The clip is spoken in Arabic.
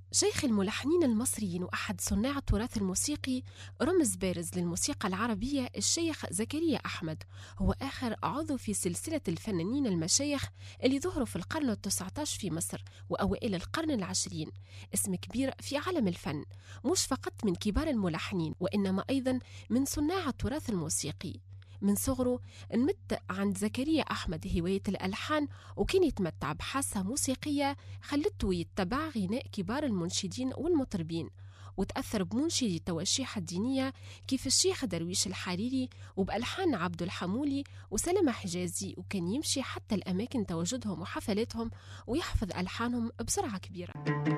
شيخ الملحنين المصريين وأحد صناع التراث الموسيقي، رمز بارز للموسيقى العربية، الشيخ زكريا أحمد، هو آخر عضو في سلسلة الفنانين المشايخ اللي ظهروا في القرن ال19 في مصر وأوائل القرن العشرين. اسم كبير في عالم الفن، مش فقط من كبار الملحنين وإنما أيضا من صناع التراث الموسيقي. من صغره نمت عند زكريا أحمد هواية الألحان، وكان يتمتع بحاسة موسيقية خلته يتبع غناء كبار المنشدين والمطربين، وتأثر بمنشدي التواشيح الدينية كيف الشيخ درويش الحريري وبألحان عبد الحمولي وسلمى حجازي، وكان يمشي حتى الأماكن تواجدهم وحفلاتهم ويحفظ ألحانهم بسرعة كبيرة.